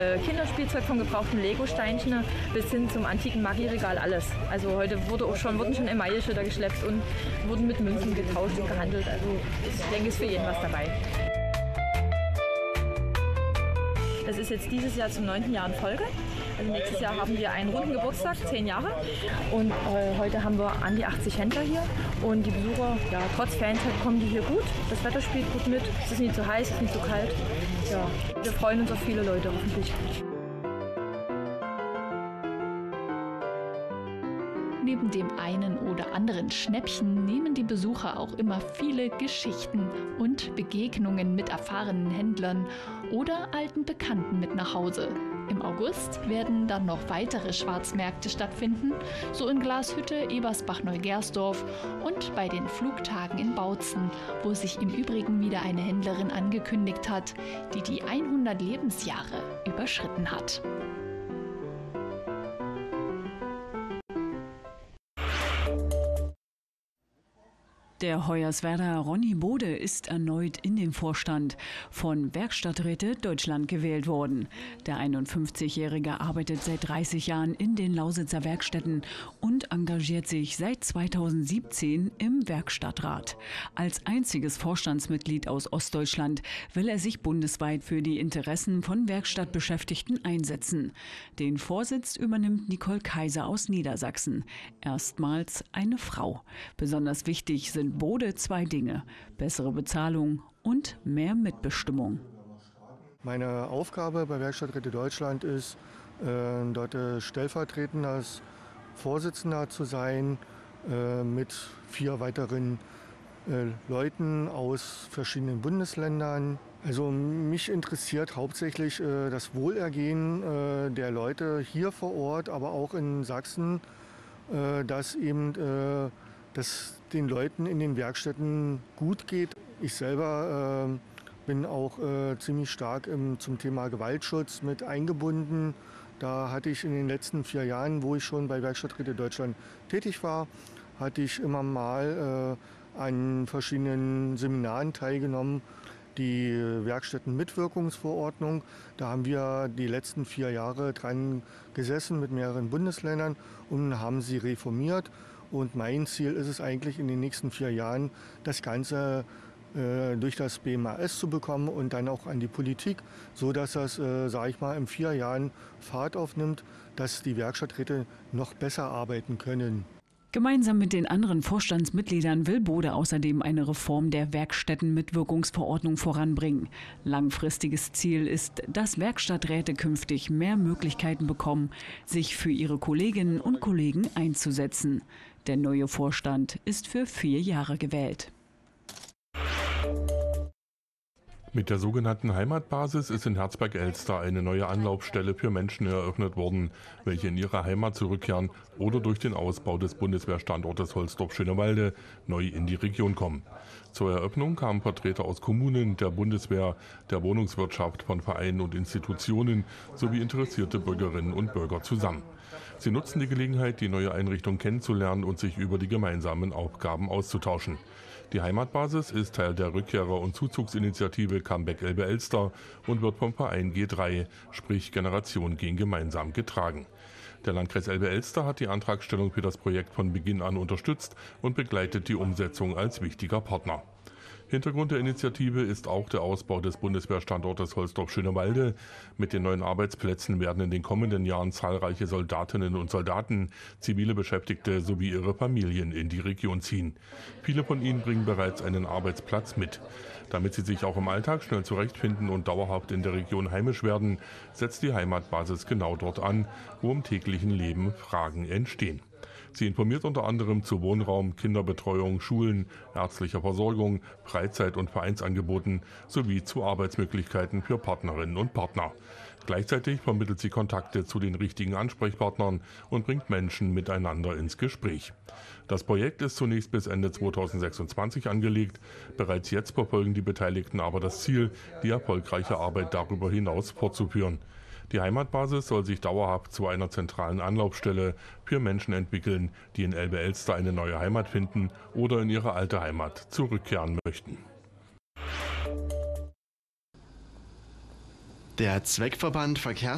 Kinderspielzeug von gebrauchten Lego-Steinchen bis hin zum antiken Magieregal, alles. Also heute wurden schon Emailleschilder geschleppt und wurden mit Münzen getauscht und gehandelt. Also ich denke, es ist für jeden was dabei. Das ist jetzt dieses Jahr zum 9. Jahr in Folge. Also nächstes Jahr haben wir einen runden Geburtstag, 10 Jahre. Und heute haben wir an die 80 Händler hier. Und die Besucher, ja, trotz Ferienzeit kommen die hier gut. Das Wetter spielt gut mit. Es ist nicht zu heiß, es ist nicht zu kalt. Ja, wir freuen uns auf viele Leute hoffentlich. Neben dem einen oder anderen Schnäppchen nehmen die Besucher auch immer viele Geschichten und Begegnungen mit erfahrenen Händlern oder alten Bekannten mit nach Hause. Im August werden dann noch weitere Schwarzmärkte stattfinden, so in Glashütte, Ebersbach-Neugersdorf und bei den Flugtagen in Bautzen, wo sich im Übrigen wieder eine Händlerin angekündigt hat, die die 100 Lebensjahre überschritten hat. Der Hoyerswerder Ronny Bode ist erneut in den Vorstand von Werkstatträte Deutschland gewählt worden. Der 51-Jährige arbeitet seit 30 Jahren in den Lausitzer Werkstätten und engagiert sich seit 2017 im Werkstattrat. Als einziges Vorstandsmitglied aus Ostdeutschland will er sich bundesweit für die Interessen von Werkstattbeschäftigten einsetzen. Den Vorsitz übernimmt Nicole Kaiser aus Niedersachsen. Erstmals eine Frau. Besonders wichtig sind Bode 2 Dinge: bessere Bezahlung und mehr Mitbestimmung. Meine Aufgabe bei Werkstatträte Deutschland ist, dort stellvertretend als Vorsitzender zu sein, mit 4 weiteren Leuten aus verschiedenen Bundesländern. Also mich interessiert hauptsächlich das Wohlergehen der Leute hier vor Ort, aber auch in Sachsen, dass eben dass den Leuten in den Werkstätten gut geht. Ich selber bin auch ziemlich stark zum Thema Gewaltschutz mit eingebunden. Da hatte ich in den letzten 4 Jahren, wo ich schon bei Werkstatträte Deutschland tätig war, hatte ich immer mal an verschiedenen Seminaren teilgenommen. Die Werkstättenmitwirkungsverordnung, da haben wir die letzten 4 Jahre dran gesessen mit mehreren Bundesländern und haben sie reformiert. Und mein Ziel ist es eigentlich in den nächsten 4 Jahren, das Ganze durch das BMAS zu bekommen und dann auch an die Politik, so dass das, sage ich mal, in 4 Jahren Fahrt aufnimmt, dass die Werkstatträte noch besser arbeiten können. Gemeinsam mit den anderen Vorstandsmitgliedern will Bode außerdem eine Reform der Werkstättenmitwirkungsverordnung voranbringen. Langfristiges Ziel ist, dass Werkstatträte künftig mehr Möglichkeiten bekommen, sich für ihre Kolleginnen und Kollegen einzusetzen. Der neue Vorstand ist für 4 Jahre gewählt. Mit der sogenannten Heimatbasis ist in Herzberg-Elster eine neue Anlaufstelle für Menschen eröffnet worden, welche in ihre Heimat zurückkehren oder durch den Ausbau des Bundeswehrstandortes Holzdorf-Schönewalde neu in die Region kommen. Zur Eröffnung kamen Vertreter aus Kommunen, der Bundeswehr, der Wohnungswirtschaft, von Vereinen und Institutionen sowie interessierte Bürgerinnen und Bürger zusammen. Sie nutzten die Gelegenheit, die neue Einrichtung kennenzulernen und sich über die gemeinsamen Aufgaben auszutauschen. Die Heimatbasis ist Teil der Rückkehrer- und Zuzugsinitiative Comeback Elbe-Elster und wird vom Verein G3, sprich Generation gehen gemeinsam, getragen. Der Landkreis Elbe-Elster hat die Antragstellung für das Projekt von Beginn an unterstützt und begleitet die Umsetzung als wichtiger Partner. Hintergrund der Initiative ist auch der Ausbau des Bundeswehrstandortes Holzdorf-Schönewalde. Mit den neuen Arbeitsplätzen werden in den kommenden Jahren zahlreiche Soldatinnen und Soldaten, zivile Beschäftigte sowie ihre Familien in die Region ziehen. Viele von ihnen bringen bereits einen Arbeitsplatz mit. Damit sie sich auch im Alltag schnell zurechtfinden und dauerhaft in der Region heimisch werden, setzt die Heimatbasis genau dort an, wo im täglichen Leben Fragen entstehen. Sie informiert unter anderem zu Wohnraum, Kinderbetreuung, Schulen, ärztlicher Versorgung, Freizeit- und Vereinsangeboten sowie zu Arbeitsmöglichkeiten für Partnerinnen und Partner. Gleichzeitig vermittelt sie Kontakte zu den richtigen Ansprechpartnern und bringt Menschen miteinander ins Gespräch. Das Projekt ist zunächst bis Ende 2026 angelegt. Bereits jetzt verfolgen die Beteiligten aber das Ziel, die erfolgreiche Arbeit darüber hinaus fortzuführen. Die Heimatbasis soll sich dauerhaft zu einer zentralen Anlaufstelle für Menschen entwickeln, die in Elbe-Elster eine neue Heimat finden oder in ihre alte Heimat zurückkehren möchten. Der Zweckverband